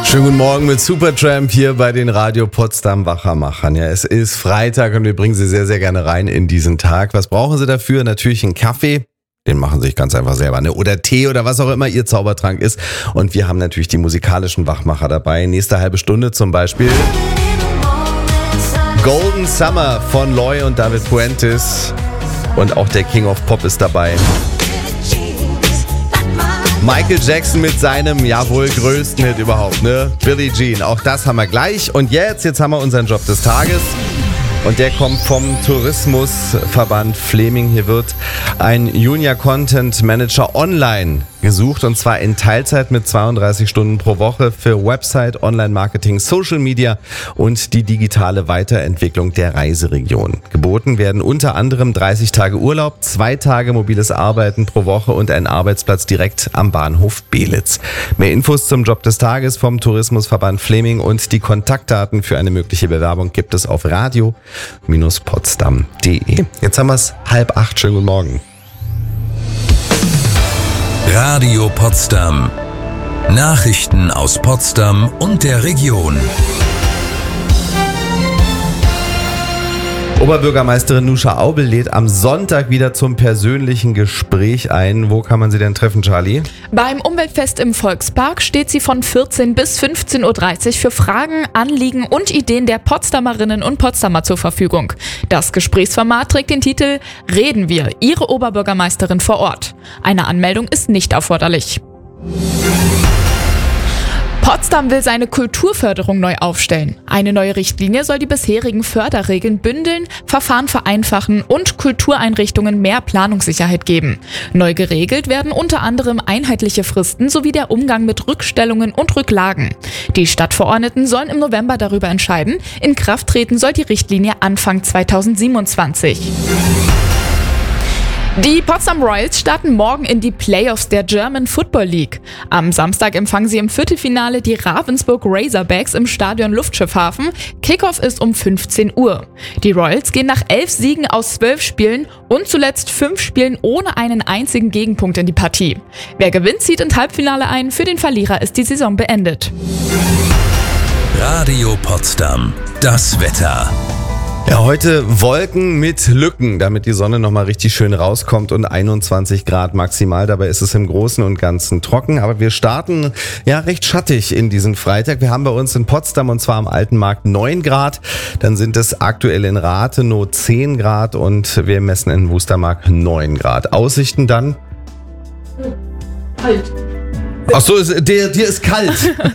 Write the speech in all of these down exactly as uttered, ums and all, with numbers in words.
Schönen guten Morgen mit Supertramp hier bei den Radio Potsdam Wachermachern. Ja, es ist Freitag und wir bringen Sie sehr, sehr gerne rein in diesen Tag. Was brauchen Sie dafür? Natürlich einen Kaffee. Den machen Sie sich ganz einfach selber, ne? Oder Tee oder was auch immer Ihr Zaubertrank ist. Und wir haben natürlich die musikalischen Wachmacher dabei. Nächste halbe Stunde zum Beispiel Golden Summer von Loy und David Fuentes. Und auch der King of Pop ist dabei. Michael Jackson mit seinem, ja wohl größten Hit überhaupt, ne? Billie Jean. Auch das haben wir gleich. Und jetzt, jetzt haben wir unseren Job des Tages. Und der kommt vom Tourismusverband Fleming. Hier wird ein Junior Content Manager online gesucht und zwar in Teilzeit mit zweiunddreißig Stunden pro Woche für Website, Online-Marketing, Social Media und die digitale Weiterentwicklung der Reiseregion. Geboten werden unter anderem dreißig Tage Urlaub, zwei Tage mobiles Arbeiten pro Woche und ein Arbeitsplatz direkt am Bahnhof Belitz. Mehr Infos zum Job des Tages vom Tourismusverband Fleming und die Kontaktdaten für eine mögliche Bewerbung gibt es auf radio Bindestrich potsdam punkt de. Jetzt haben wir es halb acht. Schönen guten Morgen. Radio Potsdam. Nachrichten aus Potsdam und der Region. Oberbürgermeisterin Nusha Aubel lädt am Sonntag wieder zum persönlichen Gespräch ein. Wo kann man sie denn treffen, Charlie? Beim Umweltfest im Volkspark steht sie von vierzehn bis fünfzehn Uhr dreißig für Fragen, Anliegen und Ideen der Potsdamerinnen und Potsdamer zur Verfügung. Das Gesprächsformat trägt den Titel Reden wir, Ihre Oberbürgermeisterin vor Ort. Eine Anmeldung ist nicht erforderlich. Potsdam will seine Kulturförderung neu aufstellen. Eine neue Richtlinie soll die bisherigen Förderregeln bündeln, Verfahren vereinfachen und Kultureinrichtungen mehr Planungssicherheit geben. Neu geregelt werden unter anderem einheitliche Fristen sowie der Umgang mit Rückstellungen und Rücklagen. Die Stadtverordneten sollen im November darüber entscheiden. In Kraft treten soll die Richtlinie Anfang zweitausendsiebenundzwanzig. Die Potsdam Royals starten morgen in die Playoffs der German Football League. Am Samstag empfangen sie im Viertelfinale die Ravensburg Razorbacks im Stadion Luftschiffhafen. Kickoff ist um fünfzehn Uhr. Die Royals gehen nach elf Siegen aus zwölf Spielen und zuletzt fünf Spielen ohne einen einzigen Gegenpunkt in die Partie. Wer gewinnt, zieht ins Halbfinale ein. Für den Verlierer ist die Saison beendet. Radio Potsdam. Das Wetter. Ja, heute Wolken mit Lücken, damit die Sonne nochmal richtig schön rauskommt und einundzwanzig Grad maximal. Dabei ist es im Großen und Ganzen trocken, aber wir starten ja recht schattig in diesen Freitag. Wir haben bei uns in Potsdam und zwar am Alten Markt neun Grad, dann sind es aktuell in Rathenow zehn Grad und wir messen in Wustermark neun Grad. Aussichten dann? Kalt. Ach so, dir, dir ist kalt.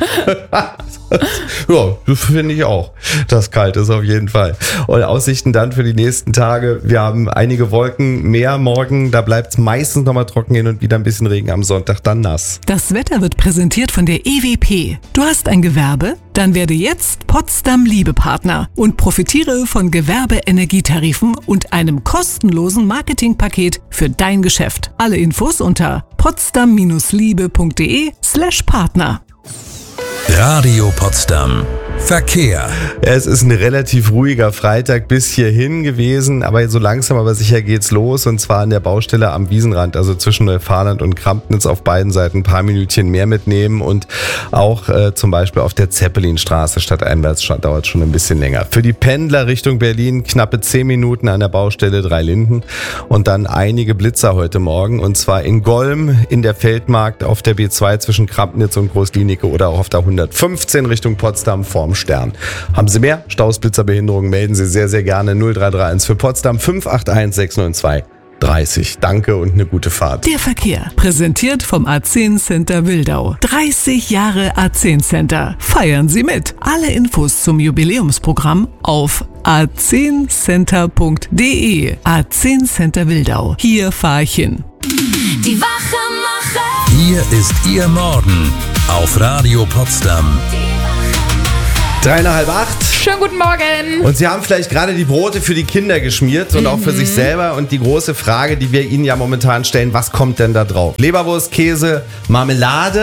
Ja, das finde ich auch. Das kalt ist auf jeden Fall. Und Aussichten dann für die nächsten Tage. Wir haben einige Wolken mehr morgen. Da bleibt es meistens nochmal trocken, hin und wieder ein bisschen Regen, am Sonntag dann nass. Das Wetter wird präsentiert von der E W P. Du hast ein Gewerbe? Dann werde jetzt Potsdam Liebepartner und profitiere von Gewerbeenergietarifen und einem kostenlosen Marketingpaket für dein Geschäft. Alle Infos unter potsdam liebe punkt de slash Partner. Radio Potsdam. Verkehr. Es ist ein relativ ruhiger Freitag bis hierhin gewesen, aber so langsam aber sicher geht's los und zwar an der Baustelle am Wiesenrand, also zwischen Neufahrenland und Krampnitz auf beiden Seiten ein paar Minütchen mehr mitnehmen und auch äh, zum Beispiel auf der Zeppelinstraße stadteinwärts dauert schon ein bisschen länger. Für die Pendler Richtung Berlin knappe zehn Minuten an der Baustelle Dreilinden und dann einige Blitzer heute Morgen und zwar in Golm, in der Feldmarkt, auf der B zwei zwischen Krampnitz und Großklinike oder auch auf der hundertfünfzehn Richtung Potsdam vorm Stern. Haben Sie mehr Staus, Blitzer, Behinderungen, melden Sie sehr, sehr gerne null drei drei eins für Potsdam fünf acht eins sechs neun zwei dreißig. Danke und eine gute Fahrt. Der Verkehr, präsentiert vom A zehn Center Wildau. dreißig Jahre A zehn Center. Feiern Sie mit. Alle Infos zum Jubiläumsprogramm auf a zehn center punkt de. A zehn Center Wildau. Hier fahre ich hin. Die Wachermacher. Hier ist Ihr Morgen auf Radio Potsdam. Dreieinhalb acht. Schönen guten Morgen. Und Sie haben vielleicht gerade die Brote für die Kinder geschmiert und mhm. auch für sich selber. Und die große Frage, die wir Ihnen ja momentan stellen, was kommt denn da drauf? Leberwurst, Käse, Marmelade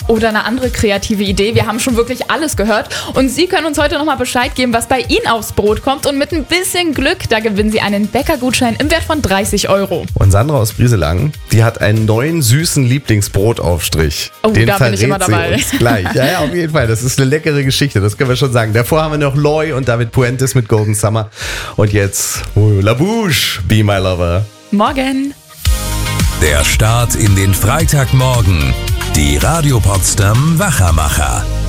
oder eine andere kreative Idee. Wir haben schon wirklich alles gehört und Sie können uns heute nochmal Bescheid geben, was bei Ihnen aufs Brot kommt und mit ein bisschen Glück, da gewinnen Sie einen Bäckergutschein im Wert von dreißig Euro. Und Sandra aus Brieselang, die hat einen neuen süßen Lieblingsbrotaufstrich. Oh, Den da bin ich immer dabei. Sie uns gleich. Ja, ja, auf jeden Fall. Das ist eine leckere Geschichte, das können wir schon sagen. Davor haben wir noch Loy und David Puentes mit Golden Summer. Und jetzt oh, La Bouche, Be My Lover. Morgen. Der Start in den Freitagmorgen. Die Radio Potsdam Wachermacher.